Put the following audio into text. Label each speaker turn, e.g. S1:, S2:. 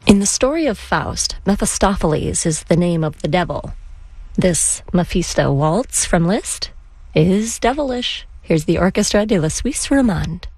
S1: In the story of Faust, Mephistopheles is the name of the devil. This Mephisto waltz from Liszt is devilish. Here's the Orchestra de la Suisse Romande.